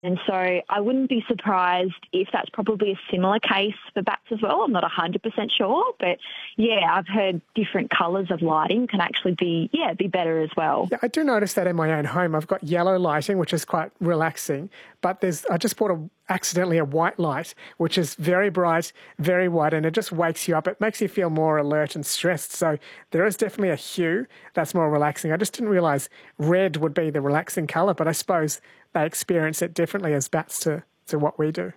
And so I wouldn't be surprised if that's probably a similar case for bats as well. I'm not 100% sure, but yeah, I've heard different colours of lighting can actually be better as well. Yeah, I do notice that in my own home. I've got yellow lighting, which is quite relaxing, but I just bought accidentally a white light, which is very bright, very white, and it just wakes you up. It makes you feel more alert and stressed. So there is definitely a hue that's more relaxing. I just didn't realise red would be the relaxing colour, but I suppose they experience it differently as bats to what we do.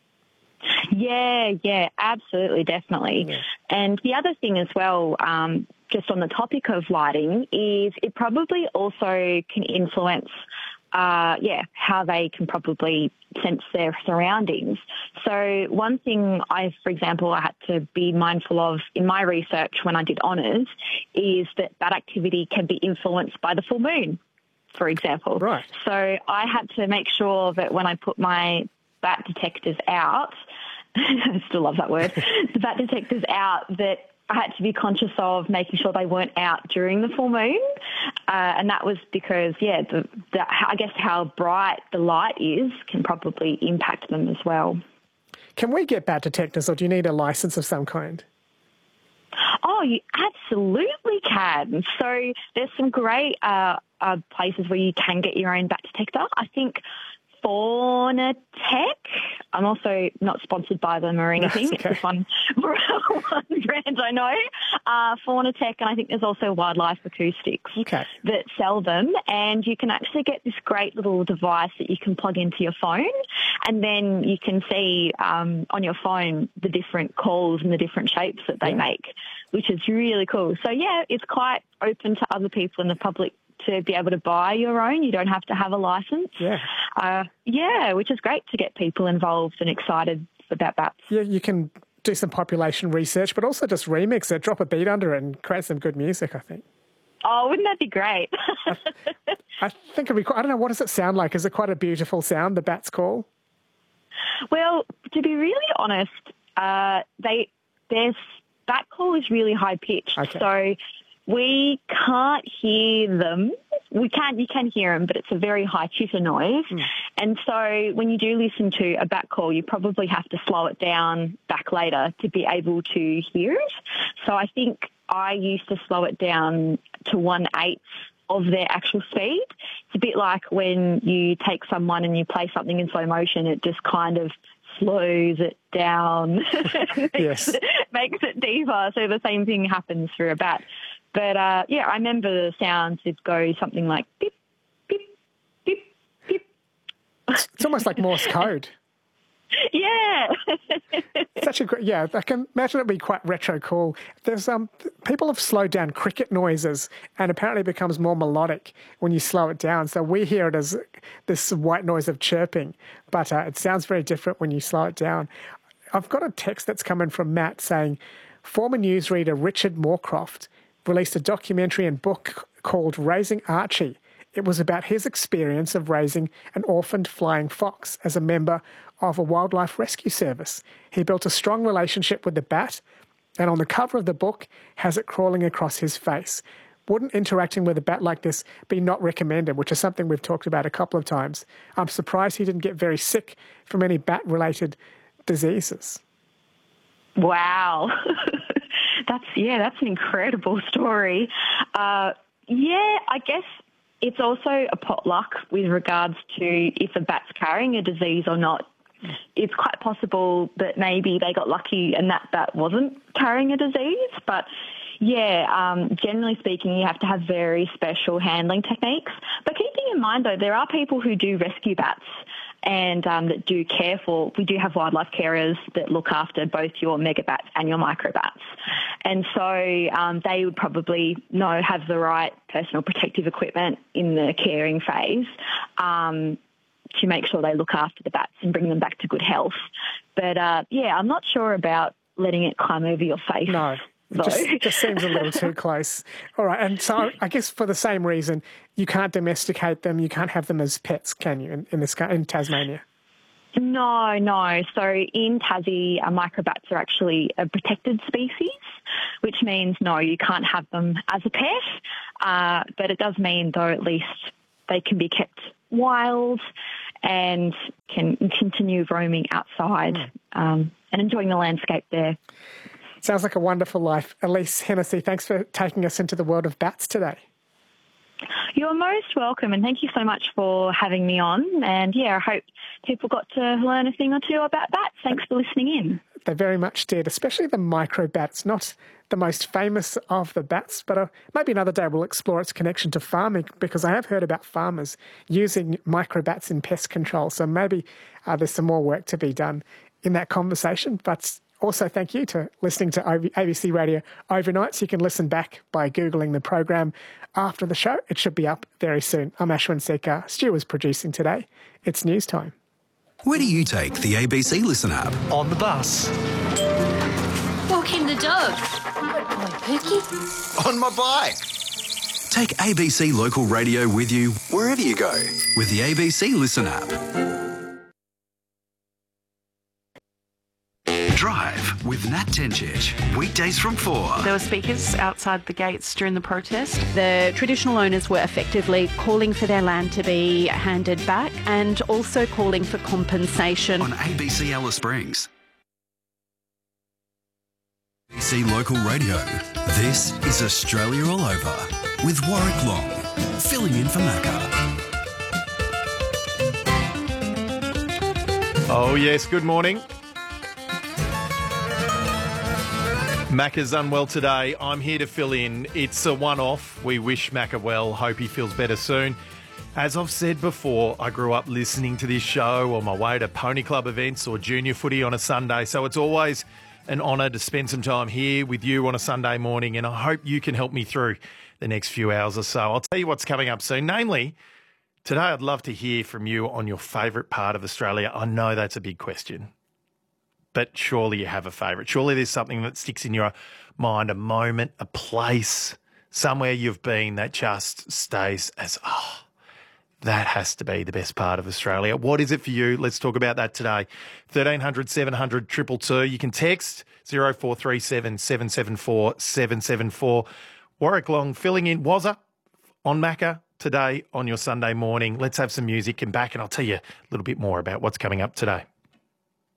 Yeah, absolutely, definitely. Yeah. And the other thing as well, just on the topic of lighting, is it probably also can influence how they can probably sense their surroundings. So one thing for example, I had to be mindful of in my research when I did honours is that bat activity can be influenced by the full moon, for example. Right. So I had to make sure that when I put my bat detectors out, I still love that word, the bat detectors out, that I had to be conscious of making sure they weren't out during the full moon. And that was because, I guess how bright the light is can probably impact them as well. Can we get bat detectors, or do you need a licence of some kind? Oh, you absolutely can. So there's some great places where you can get your own bat detector. I think Fauna Tech. I'm also not sponsored by them or anything. Okay. It's just one brand I know. Fauna Tech, and I think there's also Wildlife Acoustics that sell them. And you can actually get this great little device that you can plug into your phone, and then you can see on your phone the different calls and the different shapes that they make, which is really cool. So, yeah, it's quite open to other people in the public to be able to buy your own. You don't have to have a license. Which is great to get people involved and excited about bats. Yeah, you can do some population research, but also just remix it, drop a beat under it and create some good music, I think. Oh, wouldn't that be great? I think it'd be quite, I don't know, what does it sound like? Is it quite a beautiful sound, the bat's call? Well, to be really honest, their bat call is really high-pitched. Okay. So we can't hear them. You can hear them, but it's a very high chitter noise. And so when you do listen to a bat call, you probably have to slow it down back later to be able to hear it. So I think I used to slow it down to 1/8 of their actual speed. It's a bit like when you take someone and you play something in slow motion, it just kind of slows it down, makes it deeper. So the same thing happens for a bat. But, I remember the sounds would go something like beep, beep, beep, beep. It's almost like Morse code. Yeah. Such a great, I can imagine it'd be quite retro cool. There's people have slowed down cricket noises, and apparently it becomes more melodic when you slow it down. So we hear it as this white noise of chirping, but it sounds very different when you slow it down. I've got a text that's coming from Matt saying, former newsreader Richard Moorcroft released a documentary and book called Raising Archie. It was about his experience of raising an orphaned flying fox as a member of a wildlife rescue service. He built a strong relationship with the bat, and on the cover of the book has it crawling across his face. Wouldn't interacting with a bat like this be not recommended, which is something we've talked about a couple of times? I'm surprised he didn't get very sick from any bat-related diseases. Wow. That's an incredible story. I guess it's also a potluck with regards to if a bat's carrying a disease or not. It's quite possible that maybe they got lucky and that bat wasn't carrying a disease. But, generally speaking, you have to have very special handling techniques. But keeping in mind, though, there are people who do rescue bats and that do care for. We do have wildlife carers that look after both your megabats and your microbats. And so they would probably have the right personal protective equipment in the caring phase to make sure they look after the bats and bring them back to good health. But, I'm not sure about letting it climb over your face. No. It just seems a little too close. All right, and so I guess for the same reason, you can't domesticate them, you can't have them as pets, can you, in Tasmania? No. So in Tassie, microbats are actually a protected species, which means, no, you can't have them as a pet. But it does mean, though, at least they can be kept wild and can continue roaming outside and enjoying the landscape there. Sounds like a wonderful life. Elise Hennessy, thanks for taking us into the world of bats today. You're most welcome, and thank you so much for having me on. And, I hope people got to learn a thing or two about bats. Thanks for listening in. They very much did, especially the micro bat. It's not the most famous of the bats, but maybe another day we'll explore its connection to farming, because I have heard about farmers using micro bats in pest control. So maybe there's some more work to be done in that conversation. But also, thank you to listening to ABC Radio Overnights. You can listen back by Googling the program after the show. It should be up very soon. I'm Ashwin Sekar. Stu was producing today. It's news time. Where do you take the ABC Listen app? On the bus. Walking the dog. My Pookie. On my bike. Take ABC Local Radio with you wherever you go with the ABC Listen app. Drive with Nat Tencic, weekdays from 4. There were speakers outside the gates during the protest. The traditional owners were effectively calling for their land to be handed back and also calling for compensation. On ABC Alice Springs. ABC Local Radio. This is Australia All Over with Warwick Long, filling in for Macca. Oh, yes, good morning. Macca's unwell today. I'm here to fill in. It's a one-off. We wish Macca well. Hope he feels better soon. As I've said before, I grew up listening to this show on my way to pony club events or junior footy on a Sunday, so it's always an honour to spend some time here with you on a Sunday morning, and I hope you can help me through the next few hours or so. I'll tell you what's coming up soon. Namely, today I'd love to hear from you on your favourite part of Australia. I know that's a big question, but surely you have a favourite. Surely there's something that sticks in your mind, a moment, a place, somewhere you've been that just stays as, that has to be the best part of Australia. What is it for you? Let's talk about that today. 1300 700 222. You can text 0437 774 774. Warwick Long filling in Wazza on Macca today on your Sunday morning. Let's have some music and back, and I'll tell you a little bit more about what's coming up today.